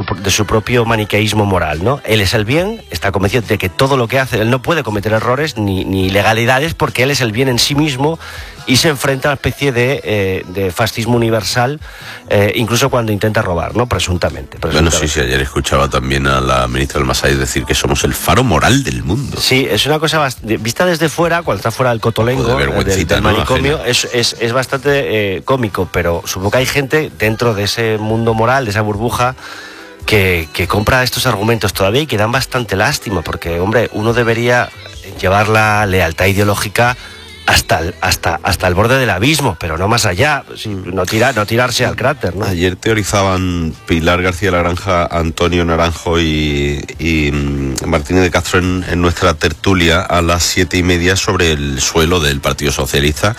su propio maniqueísmo moral, ¿no? Él es el bien, está convencido de que todo lo que hace, él no puede cometer errores ni ilegalidades porque él es el bien en sí mismo y se enfrenta a una especie de fascismo universal, incluso cuando intenta robar, ¿no? Presuntamente. Bueno, sí, ayer escuchaba también a la ministra del Masai decir que somos el faro moral del mundo. Sí, es una cosa vista desde fuera, cuando está fuera del cotolengo, del manicomio, es bastante cómico, pero supongo que hay gente dentro de ese mundo moral, de esa burbuja, que compra estos argumentos todavía y que dan bastante lástima, porque, hombre, uno debería llevar la lealtad ideológica hasta el borde del abismo, pero no más allá, no tirarse al cráter, ¿no? Ayer teorizaban Pilar García Laranja, Antonio Naranjo y Martínez de Castro en nuestra tertulia a las 7:30 sobre el suelo del Partido Socialista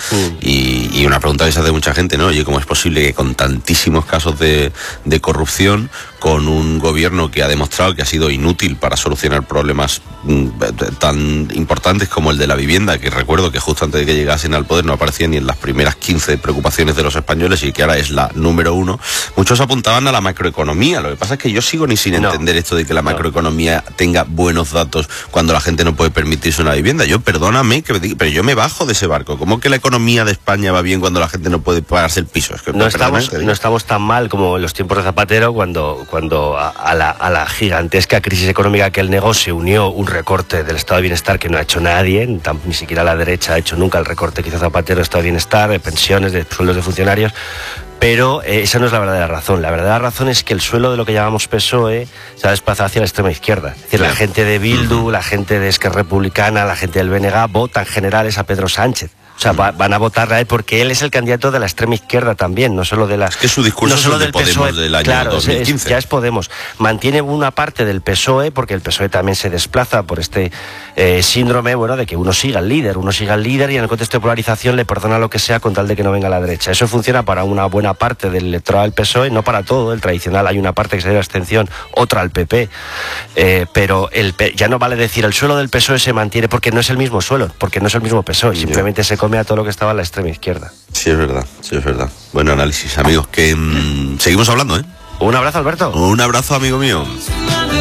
y una pregunta que se hace mucha gente, ¿no? Oye, ¿cómo es posible que con tantísimos casos de corrupción, con un gobierno que ha demostrado que ha sido inútil para solucionar problemas tan importantes como el de la vivienda, que recuerdo que justo antes de que llegasen al poder no aparecía ni en las primeras 15 preocupaciones de los españoles y que ahora es la número 1, muchos apuntaban a la macroeconomía? Lo que pasa es que yo sigo sin entender esto de que la macroeconomía tenga buenos datos cuando la gente no puede permitirse una vivienda. Perdóname, pero yo me bajo de ese barco. ¿Cómo que la economía de España va bien cuando la gente no puede pagarse el piso? Es que, no estamos tan mal como en los tiempos de Zapatero, cuando a la gigantesca crisis económica que él negó se unió un recorte del estado de bienestar que no ha hecho nadie, ni siquiera la derecha ha hecho nunca el recorte que hizo Zapatero, estado de bienestar, de pensiones, de sueldos de funcionarios. Pero esa no es la verdadera razón. La verdadera razón es que el suelo de lo que llamamos PSOE se ha desplazado hacia la extrema izquierda. Es decir, la gente de Bildu, la gente de Esquerra Republicana, la gente del BNG votan generales a Pedro Sánchez. O sea, van a votarle a él porque él es el candidato de la extrema izquierda también, no solo de la... Es que su discurso no solo del Podemos del año 2015. Ya es Podemos. Mantiene una parte del PSOE, porque el PSOE también se desplaza por este síndrome, bueno, de que uno siga al líder y en el contexto de polarización le perdona lo que sea con tal de que no venga la derecha. Eso funciona para una buena parte del electorado del PSOE, no para todo. El tradicional hay una parte que se debe a abstención, otra al PP. Pero ya no vale decir el suelo del PSOE se mantiene porque no es el mismo suelo, porque no es el mismo PSOE, simplemente se come a todo lo que estaba a la extrema izquierda. Sí, es verdad. Buen análisis, amigos, que seguimos hablando, ¿eh? Un abrazo, Alberto. Un abrazo, amigo mío.